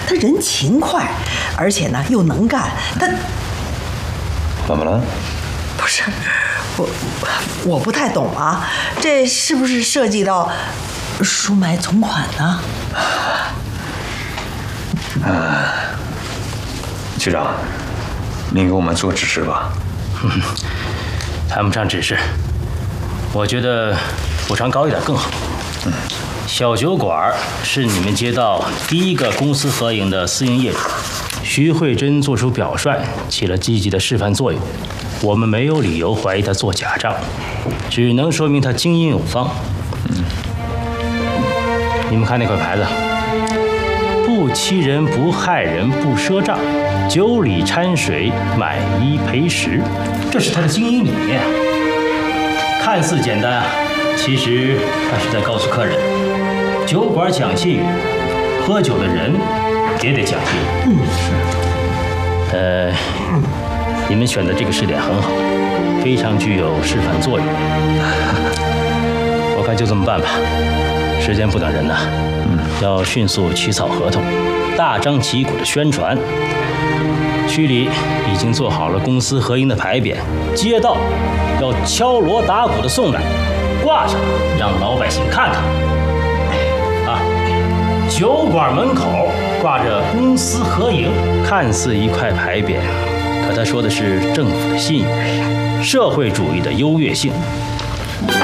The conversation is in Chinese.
他人勤快，而且呢又能干。他怎么了？ 不是我不太懂啊，这是不是涉及到收买存款呢？ 局长，您给我们做指示吧。 谈不上指示，我觉得补偿高一点更好。小酒馆是你们街道第一个公私合营的私营业主，徐慧珍做出表率，起了积极的示范作用。我们没有理由怀疑他做假账，只能说明他经营有方。你们看那块牌子，不欺人，不害人，不赊账，酒里掺水，买一赔十，这是他的经营理念。看似简单，其实他是在告诉客人，酒馆讲信誉，喝酒的人也得讲信誉。你们选的这个试点很好，非常具有示范作用。我看就这么办吧，时间不等人呐。要迅速起草合同，大张旗鼓的宣传。区里已经做好了公私合营的牌匾，街道要敲锣打鼓的送来，挂上，让老百姓看看。酒馆门口挂着公私合营，看似一块牌匾，可他说的是政府的信誉，社会主义的优越性。